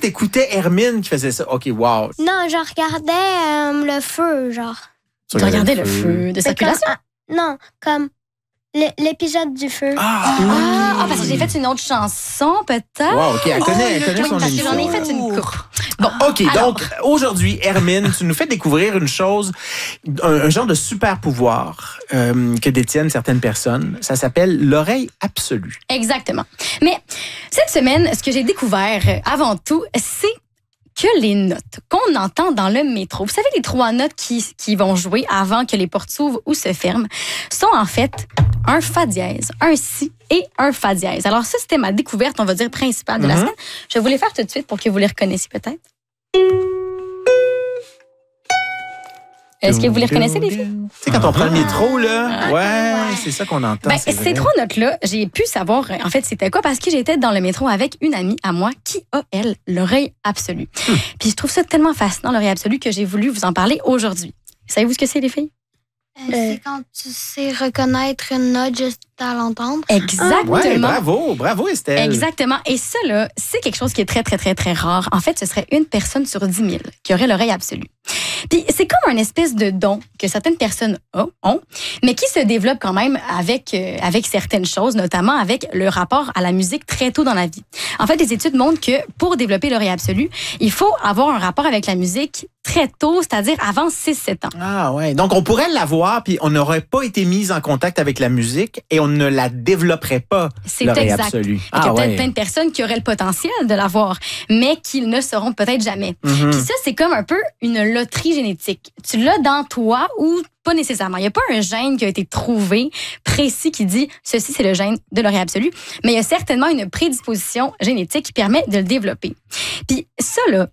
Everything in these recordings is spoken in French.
t'écoutais Hermine qui faisait ça. OK, wow. Non, je regardais le feu, genre. Tu regardais le feu de circulation? Non, comme l'épisode du feu. Parce que j'ai fait une autre chanson, peut-être. Wow, OK, elle connaît son parce que émission. j'en ai fait une coupe. Bon, OK, donc aujourd'hui, Hermine, tu nous fais découvrir une chose, un genre de super pouvoir que détiennent certaines personnes. Ça s'appelle l'oreille absolue. Exactement. Mais cette semaine, ce que j'ai découvert avant tout, c'est que les notes qu'on entend dans le métro, vous savez, les 3 notes qui vont jouer avant que les portes s'ouvrent ou se ferment, sont en fait un fa dièse, un si et un fa dièse. Alors ça, c'était ma découverte, on va dire, principale de la semaine. Je vais vous les faire tout de suite pour que vous les reconnaissiez peut-être. Est-ce que vous les reconnaissez, les filles? Tu sais, quand on prend le métro, là, ouais, c'est ça qu'on entend. Ben, ces 3 notes-là, j'ai pu savoir, en fait, c'était quoi, parce que j'étais dans le métro avec une amie à moi qui a, elle, l'oreille absolue. Puis je trouve ça tellement fascinant, l'oreille absolue, que j'ai voulu vous en parler aujourd'hui. Savez-vous ce que c'est, les filles? C'est quand tu sais reconnaître une note juste à l'entendre. Exactement. Ouais, bravo Estelle. Exactement. Et ça, là, c'est quelque chose qui est très, très, très, très rare. En fait, ce serait une personne sur 10 000 qui aurait l'oreille absolue. Puis c'est comme un espèce de don que certaines personnes ont, mais qui se développe quand même avec certaines choses, notamment avec le rapport à la musique très tôt dans la vie. En fait, les études montrent que pour développer l'oreille absolue, il faut avoir un rapport avec la musique très tôt, c'est-à-dire avant 6-7 ans. Ah ouais. Donc, on pourrait l'avoir, puis on n'aurait pas été mis en contact avec la musique et on ne la développerait pas, l'oreille absolue. Il y a peut-être plein de personnes qui auraient le potentiel de l'avoir, mais qui ne sauront peut-être jamais. Puis ça, c'est comme un peu une loterie génétique. Tu l'as dans toi ou pas nécessairement. Il n'y a pas un gène qui a été trouvé précis qui dit ceci, c'est le gène de l'oreille absolue, mais il y a certainement une prédisposition génétique qui permet de le développer. Puis ça, là,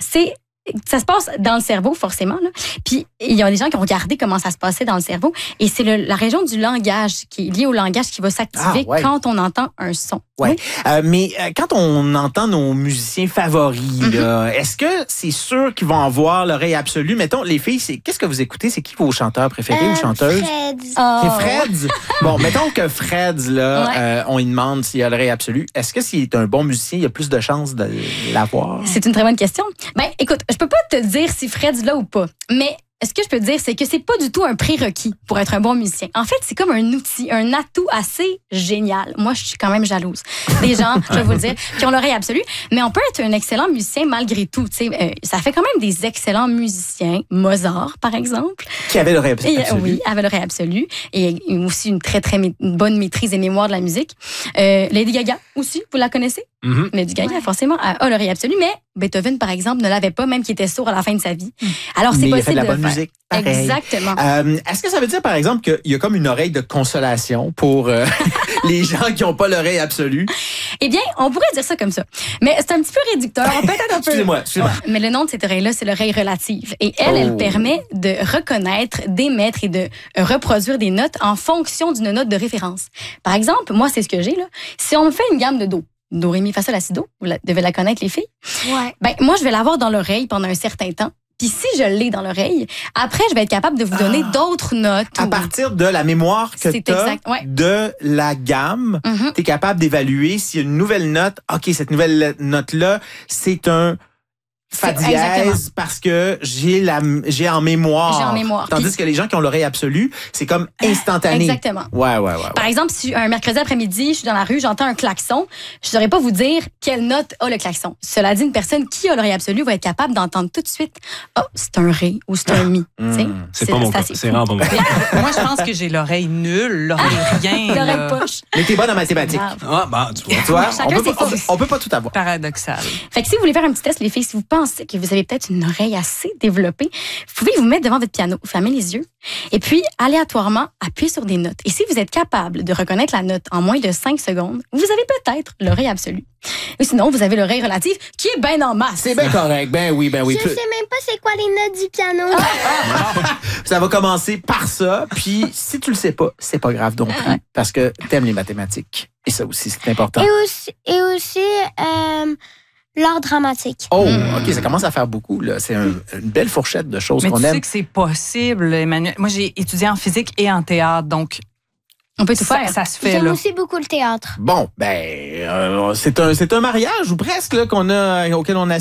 ça se passe dans le cerveau, forcément. Là. Puis, il y a des gens qui ont regardé comment ça se passait dans le cerveau. Et c'est la région du langage qui est liée au langage qui va s'activer quand on entend un son. Ouais. Oui. Mais quand on entend nos musiciens favoris, là, est-ce que c'est sûr qu'ils vont avoir l'oreille absolue? Mettons, les filles, qu'est-ce que vous écoutez? C'est qui vos chanteurs préférés ou chanteuses? Freds. C'est Freds? Bon, mettons que Freds, là, on lui demande s'il a l'oreille absolue. Est-ce que s'il est un bon musicien, il a plus de chances de l'avoir? C'est une très bonne question. Ben, écoute, je peux pas te dire si Freds l'a ou pas, mais ce que je peux te dire, c'est que c'est pas du tout un prérequis pour être un bon musicien. En fait, c'est comme un outil, un atout assez génial. Moi, je suis quand même jalouse des gens, je vais vous le dire, qui ont l'oreille absolue. Mais on peut être un excellent musicien malgré tout. Ça fait quand même des excellents musiciens. Mozart, par exemple. Qui avait l'oreille absolue. Oui, avait l'oreille absolue. Et aussi une très, très bonne maîtrise et mémoire de la musique. Lady Gaga aussi, vous la connaissez? Lady Gaga, forcément, a l'oreille absolue. Mais Beethoven, par exemple, ne l'avait pas, même qu'il était sourd à la fin de sa vie. Alors, c'est possible de faire. Musique, exactement. Est-ce que ça veut dire, par exemple, qu'il y a comme une oreille de consolation pour les gens qui n'ont pas l'oreille absolue? Eh bien, on pourrait dire ça comme ça. Mais c'est un petit peu réducteur. Peut-être un peu. Excusez-moi. Mais le nom de cette oreille-là, c'est l'oreille relative. Et elle permet de reconnaître, d'émettre et de reproduire des notes en fonction d'une note de référence. Par exemple, moi, c'est ce que j'ai là. Si on me fait une gamme de do, ré, mi, fa, sol, la, si, do, vous devez la connaître, les filles. Ouais. Ben, moi, je vais l'avoir dans l'oreille pendant un certain temps. Puis si je l'ai dans l'oreille, après, je vais être capable de vous donner d'autres notes. À partir de la mémoire que tu as de la gamme, tu es capable d'évaluer s'il y a une nouvelle note. OK, cette nouvelle note-là, c'est un fa dièse parce que j'ai en mémoire. J'ai en mémoire. Tandis que les gens qui ont l'oreille absolue, c'est comme instantané. Exactement. Ouais. Par exemple, si un mercredi après-midi, je suis dans la rue, j'entends un klaxon, je ne saurais pas vous dire quelle note a le klaxon. Cela dit, une personne qui a l'oreille absolue va être capable d'entendre tout de suite c'est un ré ou c'est un mi. C'est pas mon cas. C'est vraiment pas mon cas. Moi, je pense que j'ai l'oreille nulle, l'oreille rien. L'oreille poche. Mais t'es bonne en mathématiques. Tu vois, on peut pas tout avoir. Paradoxal. Fait que si vous voulez faire un petit test, les filles, si vous pensez que vous avez peut-être une oreille assez développée, vous pouvez vous mettre devant votre piano, fermer les yeux et puis aléatoirement appuyer sur des notes. Et si vous êtes capable de reconnaître la note en moins de 5 secondes, vous avez peut-être l'oreille absolue. Et sinon, vous avez l'oreille relative qui est bien en masse. C'est bien correct. Ben oui. Je sais même pas c'est quoi les notes du piano. Ça va commencer par ça. Puis si tu le sais pas, c'est pas grave non plus parce que t'aimes les mathématiques. Et ça aussi, c'est important. Et aussi l'art dramatique. Oh, OK, ça commence à faire beaucoup. Là. C'est une belle fourchette de choses qu'on aime. Mais tu sais que c'est possible, Emmanuel. Moi, j'ai étudié en physique et en théâtre, donc on peut tout faire. Ça se fait. J'aime là. aussi beaucoup le théâtre. Bon, c'est un mariage ou presque là, auquel on a